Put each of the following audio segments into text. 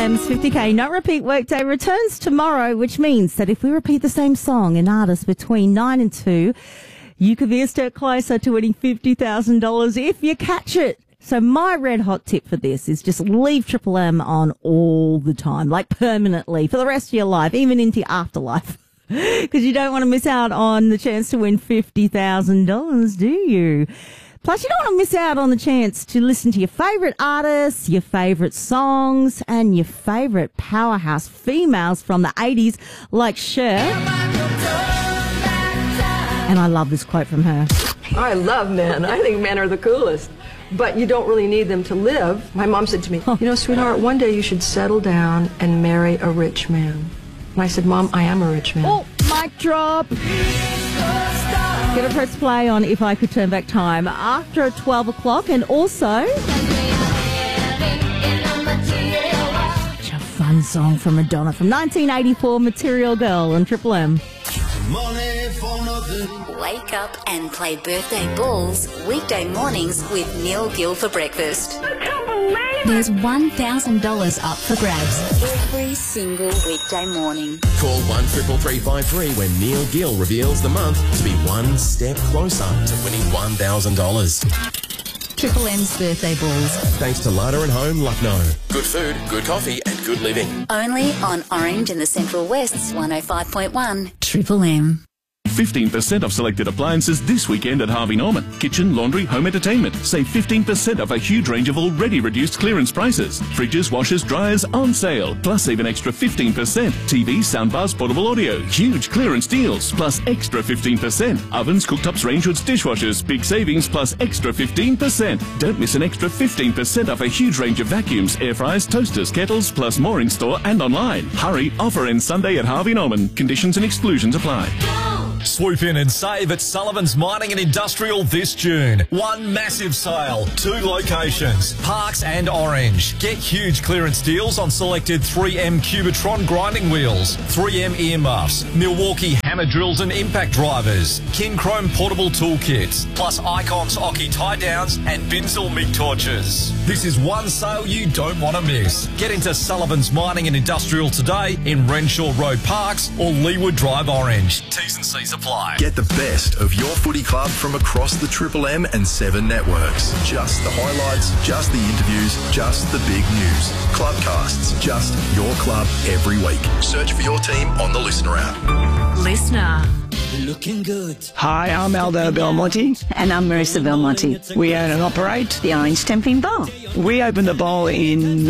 M's 50K No Repeat Workday returns tomorrow, which means that if we repeat the same song and artist between 9 and 2, you could be a step closer to winning $50,000 if you catch it. So my red hot tip for this is just leave Triple M on all the time, like permanently, for the rest of your life, even into your afterlife. Because you don't want to miss out on the chance to win $50,000, do you? Plus, you don't want to miss out on the chance to listen to your favourite artists, your favourite songs, and your favourite powerhouse females from the 80s, like Cher. And I love this quote from her. I love men. I think men are the coolest. But you don't really need them to live. My mom said to me, you know, sweetheart, one day you should settle down and marry a rich man. And I said, Mom, I am a rich man. Oh, mic drop. Gonna press play on If I Could Turn Back Time after 12 o'clock, and also such a fun song from Madonna from 1984, Material Girl on Triple M. Wake up and play birthday balls weekday mornings with Neil Gill for breakfast. There's $1,000 up for grabs every single weekday morning. Call 133353 when Neil Gill reveals the month to be one step closer to winning $1,000. Triple M's birthday balls. Thanks to Larder and Home, Lucknow. Good food, good coffee and good living. Only on Orange and the Central West's 105.1 Triple M. 15% off selected appliances this weekend at Harvey Norman. Kitchen, laundry, home entertainment. Save 15% off a huge range of already reduced clearance prices. Fridges, washers, dryers on sale. Plus save an extra 15%. TVs, soundbars, portable audio. Huge clearance deals. Plus extra 15%. Ovens, cooktops, range hoods, dishwashers. Big savings plus extra 15%. Don't miss an extra 15% off a huge range of vacuums, air fryers, toasters, kettles, plus more in store and online. Hurry, offer ends Sunday at Harvey Norman. Conditions and exclusions apply. Swoop in and save at Sullivan's Mining and Industrial this June. One massive sale, 2 locations, Parks and Orange. Get huge clearance deals on selected 3M Cubitron grinding wheels, 3M earmuffs, Milwaukee hammer drills and impact drivers, King Chrome portable toolkits, plus Icons Oki tie downs and Binzel MIG torches. This is one sale you don't want to miss. Get into Sullivan's Mining and Industrial today in Renshaw Road Parks or Leewood Drive Orange. T's and C's apply. Get the best of your footy club from across the Triple M and 7 networks. Just the highlights, just the interviews, just the big news. Clubcasts, just your club every week. Search for your team on the Listener app. Listener. Looking good. Hi, I'm Aldo Belmonte. And I'm Marissa Belmonte. We own and operate the Orange Stamping Bowl. We opened the bowl in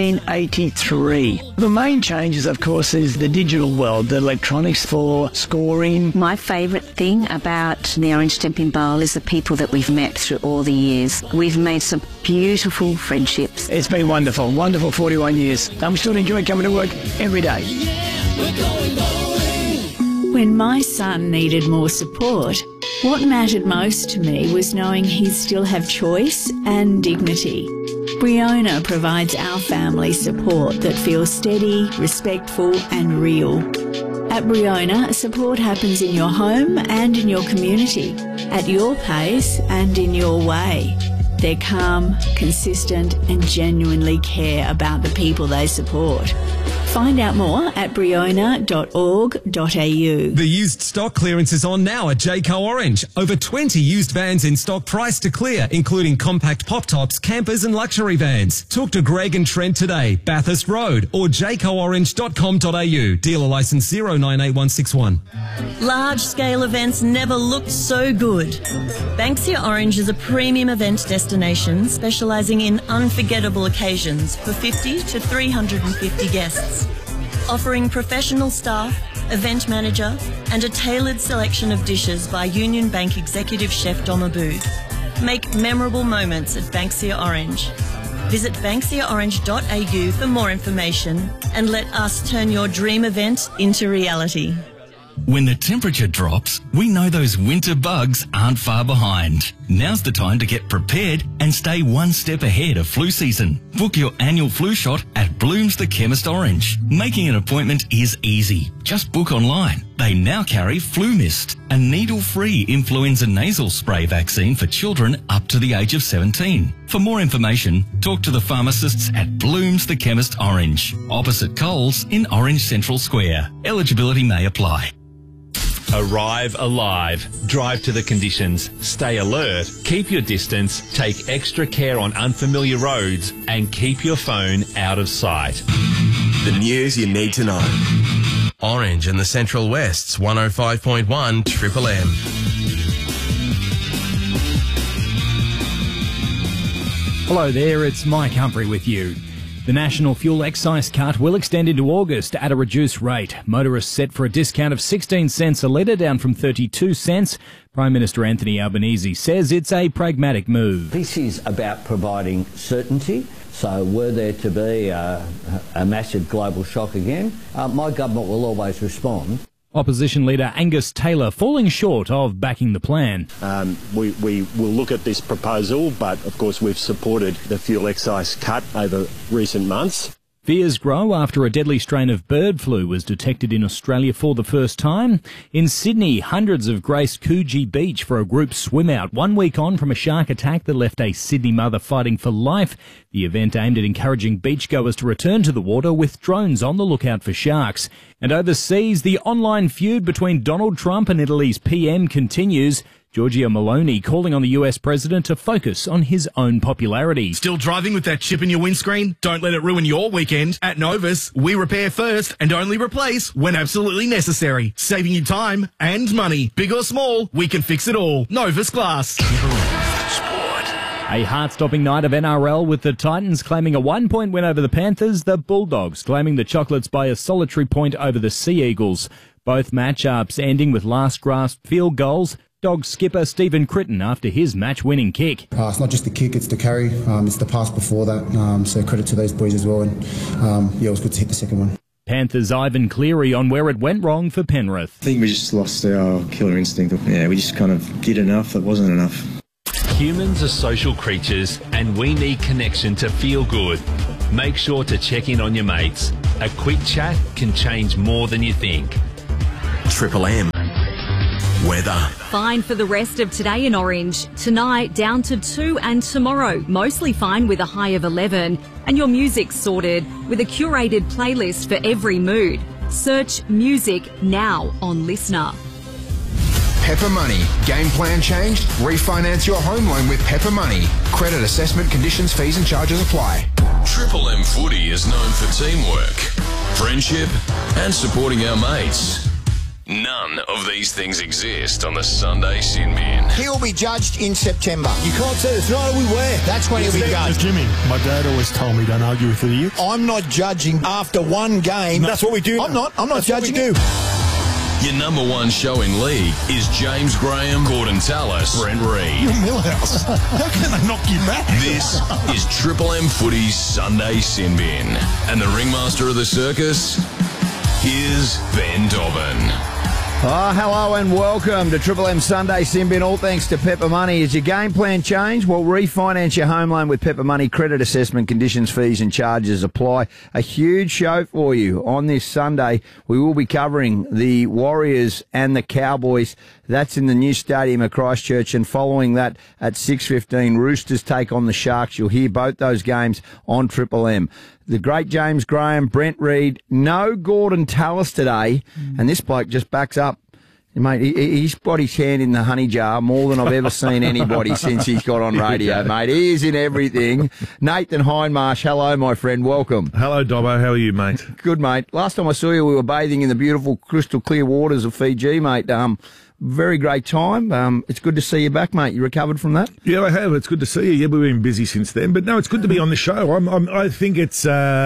1983. The main changes, of course, is the digital world, the electronics for scoring. My favourite thing about the Orange Stamping Bowl is the people that we've met through all the years. We've made some beautiful friendships. It's been wonderful, wonderful 41 years. I'm still enjoying coming to work every day. Yeah, we're going bowling. When my son needed more support, what mattered most to me was knowing he'd still have choice and dignity. Briona provides our family support that feels steady, respectful and real. At Briona, support happens in your home and in your community, at your pace and in your way. They're calm, consistent and genuinely care about the people they support. Find out more at briona.org.au. The used stock clearance is on now at Jayco Orange. Over 20 used vans in stock priced to clear, including compact pop-tops, campers and luxury vans. Talk to Greg and Trent today, Bathurst Road or jaycoorange.com.au. Dealer licence 098161. Large-scale events never looked so good. Banksia Orange is a premium event destination specialising in unforgettable occasions for 50 to 350 guests. Offering professional staff, event manager and a tailored selection of dishes by Union Bank Executive Chef Dom Aboud. Make memorable moments at Banksia Orange. Visit banksiaorange.au for more information and let us turn your dream event into reality. When the temperature drops, we know those winter bugs aren't far behind. Now's the time to get prepared and stay one step ahead of flu season. Book your annual flu shot at Bloom's the Chemist Orange. Making an appointment is easy. Just book online. They now carry Flu Mist, a needle-free influenza nasal spray vaccine for children up to the age of 17. For more information, talk to the pharmacists at Bloom's the Chemist Orange, opposite Coles in Orange Central Square. Eligibility may apply. Arrive alive. Drive to the conditions. Stay alert. Keep your distance. Take extra care on unfamiliar roads and keep your phone out of sight. The news you need to know. Orange and the Central West's 105.1 Triple M. Hello there, it's Mike Humphrey with you. The National Fuel Excise cut will extend into August at a reduced rate. Motorists set for a discount of 16 cents a litre, down from 32 cents. Prime Minister Anthony Albanese says it's a pragmatic move. This is about providing certainty. So were there to be a massive global shock again, my government will always respond. Opposition leader Angus Taylor falling short of backing the plan. We will look at this proposal, but of course we've supported the fuel excise cut over recent months. Fears grow after a deadly strain of bird flu was detected in Australia for the first time. In Sydney, hundreds have graced Coogee Beach for a group swim out 1 week on from a shark attack that left a Sydney mother fighting for life. The event aimed at encouraging beachgoers to return to the water with drones on the lookout for sharks. And overseas, the online feud between Donald Trump and Italy's PM continues. Giorgia Meloni calling on the US president to focus on his own popularity. Still driving with that chip in your windscreen? Don't let it ruin your weekend. At Novus, we repair first and only replace when absolutely necessary. Saving you time and money. Big or small, we can fix it all. Novus Glass. A heart-stopping night of NRL with the Titans claiming a 1-point win over the Panthers, the Bulldogs claiming the Chocolates by a solitary point over the Sea Eagles. Both matchups ending with last-grasp field goals. Dogs skipper Stephen Critton after his match-winning kick. It's not just the kick, it's the carry. It's the pass before that. So credit to those boys as well. And it was good to hit the second one. Panthers' Ivan Cleary on where it went wrong for Penrith. I think we just lost our killer instinct. Yeah, we just kind of did enough. It wasn't enough. Humans are social creatures and we need connection to feel good. Make sure to check in on your mates. A quick chat can change more than you think. Triple M. Weather. Fine for the rest of today in Orange. Tonight down to 2 and tomorrow mostly fine with a high of 11. And your music's sorted with a curated playlist for every mood. Search music now on Listener. Pepper Money. Game plan changed? Refinance your home loan with Pepper Money. Credit assessment conditions, fees and charges apply. Triple M Footy is known for teamwork, friendship and supporting our mates. None of these things exist on the Sunday Sin Bin. He'll be judged in September. You can't say it's not we wear. That's when he'll be judged. Jimmy, my dad always told me don't argue with idiots. I'm not judging after one game. No, that's what we do. I'm not judging you. Your number one show in league is James Graham, Gordon Tallis, Brent Reid. You're Millhouse. How can they knock you back? This is Triple M Footy's Sunday Sin Bin. And the ringmaster of the circus, here's Ben Dobbin. Hello and welcome to Triple M Sunday Sin Bin. All thanks to Pepper Money. Is your game plan changed? Well, refinance your home loan with Pepper Money. Credit assessment conditions, fees and charges apply. A huge show for you on this Sunday. We will be covering the Warriors and the Cowboys. That's in the new stadium at Christchurch. And following that at 6:15, Roosters take on the Sharks. You'll hear both those games on Triple M. The great James Graham, Brent Reid, no Gordon Tallis today, and this bloke just backs up. Mate, he's got his hand in the honey jar more than I've ever seen anybody since he's got on radio, mate. He is in everything. Nathan Hindmarsh, hello, my friend. Welcome. Hello, Dobbo. How are you, mate? Good, mate. Last time I saw you, we were bathing in the beautiful crystal clear waters of Fiji, mate. Very great time. It's good to see you back, mate. You recovered from that? Yeah, I have. It's good to see you. Yeah, we've been busy since then. But no, it's good to be on the show. I think it's...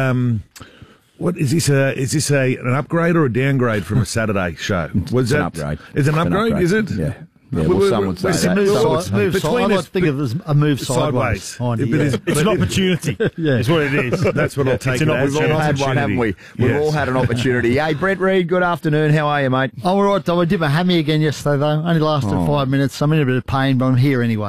what is this? Is this an upgrade or a downgrade from a Saturday show? It's an upgrade. Is it an upgrade? Is it? Yeah. Yeah, well, some would say that. I like to think of it as a move sideways. It's an opportunity. It's what it is. That's what I'll take it as. We've all had one, haven't we? We've all had an opportunity. Hey, Brent Reid, good afternoon. How are you, mate? I'm all right, though. I did my hammy again yesterday, though. Only lasted 5 minutes. I'm in a bit of pain, but I'm here anyway.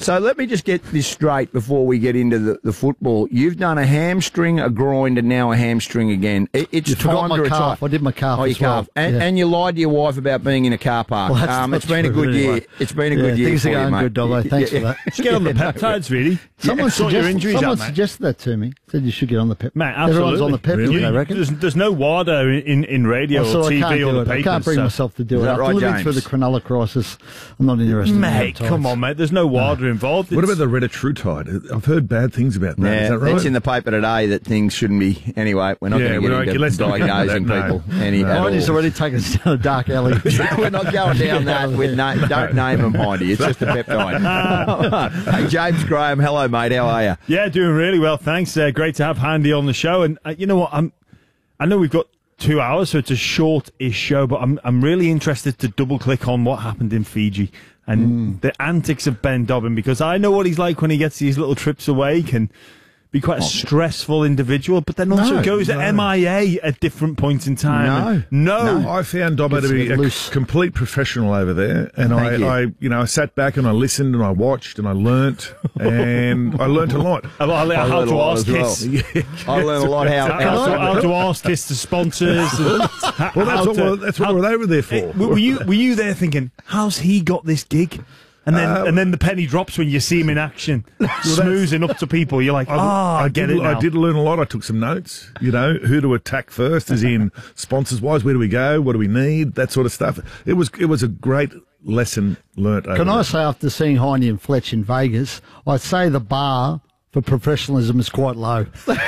So let me just get this straight before we get into the football. You've done a hamstring, a groin, and now a hamstring again. It's You forgot time my to retire. calf. I did my calf Oh, your as well. calf. And you lied to your wife about being in a car park. Well, that's It's been a true, good year. anyway. It's been a good year Things for are you, going mate. good, Dobbo. Thanks for that. Just get on the peptides, really. Someone Sort your injuries someone out, mate. suggested that to me. Said you should get on the pep. Mate, Everyone's on the absolutely. peptides, I reckon. There's no WADA in radio So or I can't TV or do the it. papers. I can't bring myself to do Is it. that After right, living James? through the Cronulla crisis, I'm not interested Mate, in peptides. come on, mate. There's no WADA involved. What about the retatrutide? I've heard bad things about that. Yeah, Is that right? it's in the paper today that things shouldn't be. Anyway, we're not Yeah, going we're to not- get into let's not get into diagnosing that, no. people. Any, No. at all. Heidi's already taken us down a dark alley. We're not going down that with don't name them, Heidi. It's just a peptide. Hey, James Graham, hello, mate. How are you? Yeah, doing really well, thanks. Great to have Handy on the show. And you know what? I know we've got 2 hours, so it's a short-ish show, but I'm really interested to double-click on what happened in Fiji and the antics of Ben Dobbin, because I know what he's like when he gets these little trips away. He can be quite a stressful individual, but then also goes MIA at different points in time. No. I found Dobbo to be a complete professional over there, and I sat back and I listened and I watched and I learnt, and I learnt a lot. How to ask kiss. I learned a lot How to ask kiss the sponsors. That's what they were there for. Were you there thinking, how's he got this gig? And then the penny drops when you see him in action, smoozing up to people. You're like, I get it now. I did learn a lot. I took some notes, who to attack first, as in sponsors-wise, where do we go, what do we need, that sort of stuff. It was a great lesson learnt over Can I there. say, after seeing Heine and Fletch in Vegas, I'd say the bar for professionalism is quite low.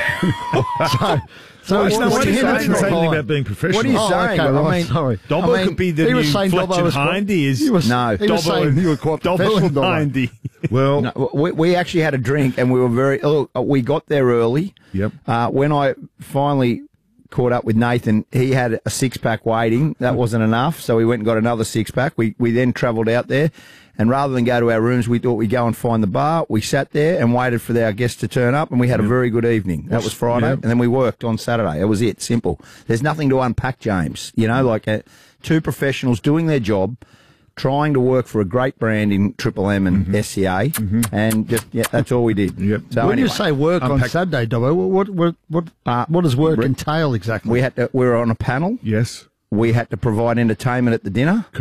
So What are you saying about being professional? What are you saying? Okay, Well, I mean, sorry. Dobbo could be the he new was saying Fletch Dobbo and was quite- Hindy is he was saying you were quite professional, Dobbo and Dobbo. Hindy. Well, no, we actually had a drink and we were we got there early. Yep. When I finally caught up with Nathan, he had a 6-pack waiting. That wasn't enough, so we went and got another 6-pack. We then travelled out there, and rather than go to our rooms, we thought we'd go and find the bar. We sat there and waited for our guests to turn up, and we had a very good evening. That was Friday, and then we worked on Saturday. That was it. Simple. There's nothing to unpack, James. Two professionals doing their job, trying to work for a great brand in Triple M and SCA, and just that's all we did. Yep. So When anyway, you say work on Saturday, Dobbo, what does work entail exactly? we were on a panel. Yes. We had to provide entertainment at the dinner.